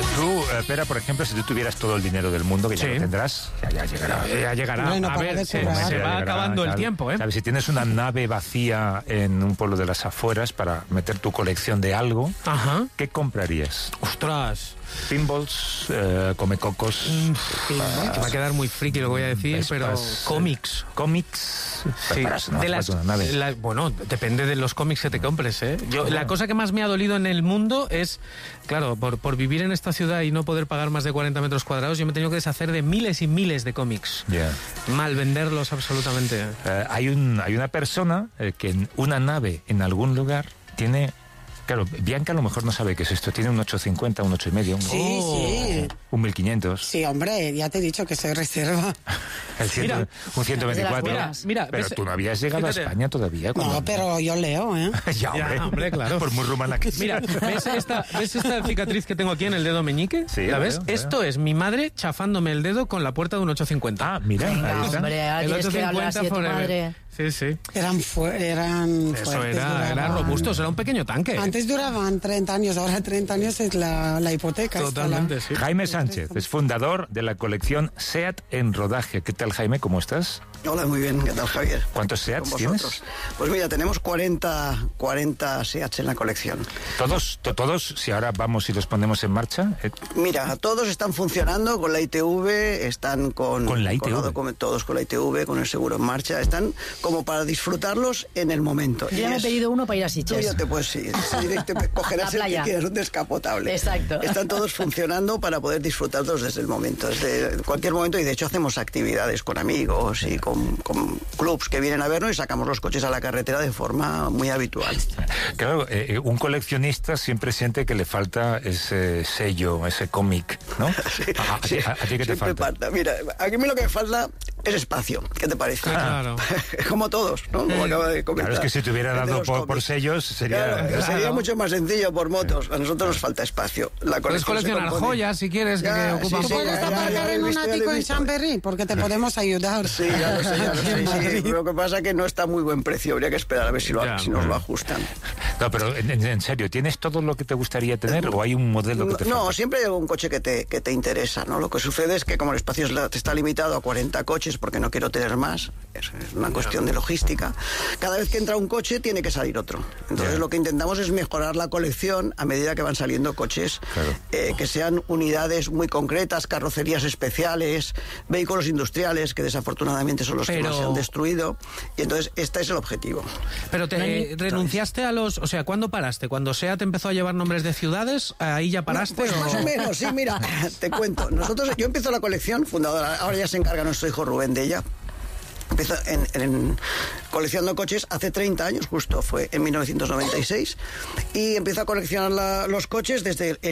Tú, Pera, por ejemplo, si tú tuvieras todo el dinero del mundo, que ya lo tendrás, ya llegará. Ya llegará. Bueno, A ver, se va acabando el tiempo, ¿eh? ¿Sabes? Si tienes una nave vacía en un pueblo de las afueras para meter tu colección de algo, Ajá. ¿qué comprarías? Ostras. Pinballs, comecocos. Me va a quedar muy friki lo que voy a decir, Vespas, pero cómics. Cómics. Sí, Para eso no de hace las, falta una nave. bueno, depende de los cómics que te compres, ¿eh? La cosa que más me ha dolido en el mundo es, claro, por vivir en esta ciudad y no poder pagar más de 40 metros cuadrados, yo me he tenido que deshacer de miles y miles de cómics. Yeah. Mal venderlos absolutamente. Hay una persona que en una nave en algún lugar tiene... Claro, Bianca a lo mejor no sabe qué es esto. Tiene un 850, un 8,5, Sí. un 1500. Sí, hombre, ya te he dicho que soy reserva. Un 124. Mira, pero ves, tú no habías llegado fíjate. a España todavía. No, pero yo leo, ¿eh? Ya, hombre, claro. Por muy rumana que Mira, ¿ves esta cicatriz que tengo aquí en el dedo meñique? Sí, ¿La lo ves? veo. Esto es mi madre chafándome el dedo con la puerta de un 850. Ah, mira. Venga, ahí está. hombre, ahora El tienes que darle 850 así a tu forever. madre. Sí, sí. Eran Eso fuertes. era duraban. robustos, era un pequeño tanque. Antes duraban 30 años, ahora 30 años es la hipoteca. Totalmente, sí. Jaime Sánchez es fundador de la colección SEAT en rodaje. ¿Qué tal, Jaime? ¿Cómo estás? Hola, muy bien. ¿Qué tal, Javier? ¿Cuántos SEATs Con tienes? vosotros. Pues mira, tenemos 40 SEATs en la colección. ¿Todos, si ahora vamos y los ponemos en marcha? Mira, todos están funcionando con la ITV, están ¿Con la ITV? todos con la ITV, con el seguro en marcha, están como para disfrutarlos en el momento. Yo ya me he pedido uno para ir a Tú Sitges. ya te puedes ir, te cogerás La el que playa. quieras, un descapotable. Exacto. Están todos funcionando para poder disfrutarlos desde el momento, desde cualquier momento, y de hecho hacemos actividades con amigos y con clubs que vienen a vernos y sacamos los coches a la carretera de forma muy habitual. Claro, un coleccionista siempre siente que le falta ese sello, ese cómic, ¿no? ¿A ti qué te siempre falta? Mira, a mí lo que me falta es espacio. ¿Qué te parece? Claro. Como todos, ¿no? Como acaba de comentar. Claro, es que si te hubiera El de dado los por cómics. sellos sería... Claro, sería mucho más sencillo por motos. A nosotros nos falta espacio. La Puedes colección se coleccionar compone- joyas si quieres, que Ya, ocupan sí, ¿Tú poco. puedes ya, aparcar he en un visto, ya lo ático he en visto. Chamberí? Porque te podemos ayudar. Sí, ya lo sé, sí. Lo que pasa es que no está a muy buen precio. Habría que esperar a ver si nos lo ajustan. No, pero en serio, ¿tienes todo lo que te gustaría tener o hay un modelo que te falta? No, siempre hay algún coche que te interesa, ¿no? Lo que sucede es que como el espacio está limitado a 40 coches, porque no quiero tener más, es una cuestión de logística, cada vez que entra un coche tiene que salir otro. Entonces lo que intentamos es mejorar la colección a medida que van saliendo coches, que sean unidades muy concretas, carrocerías especiales, vehículos industriales, que desafortunadamente son los que más se han destruido, y entonces este es el objetivo. Pero te renunciaste a los... O sea, ¿cuándo paraste? ¿Cuando SEAT empezó a llevar nombres de ciudades? ¿Ahí ya paraste? Pues o... más o menos, sí, mira, te cuento. Yo empiezo la colección, fundadora, ahora ya se encarga nuestro hijo Rubén de ella. Empezó en coleccionando coches hace 30 años, justo fue en 1996, y empezó a coleccionar los coches desde el